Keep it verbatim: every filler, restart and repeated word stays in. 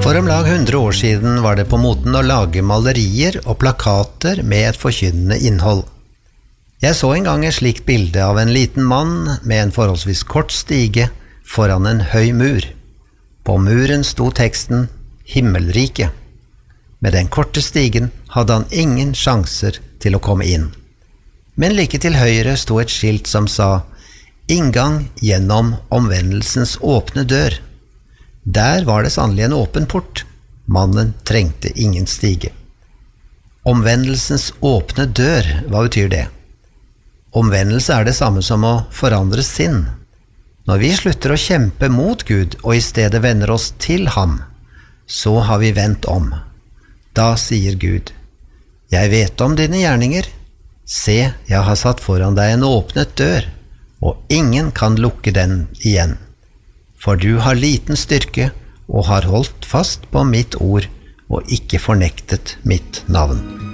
For om lag hundre år siden var det på moten å lage malerier og plakater med et forkynnende innhold. Jeg så en gang et slikt bilde av en liten mann med en forholdsvis kort stige foran en høy mur. På muren sto teksten «Himmelrike». Med den korte stigen hadde han ingen sjanser til å komme inn. Men like til høyre sto et skilt som sa «Inngang gjennom omvendelsens åpne dør». Der var det sannelig en åpen port. Mannen trengte ingen stige. Omvendelsens åpne dør, hva betyr det? Omvendelse er det samme som å forandre sinn. Når vi slutter å kjempe mot Gud og i stedet vender oss til ham, så har vi vendt om. Da sier Gud, «Jeg vet om dine gjerninger. Se, jeg har satt foran deg en åpnet dør, og ingen kan lukke den igjen. For du har liten styrke og har holdt fast på mitt ord og ikke fornektet mitt navn.»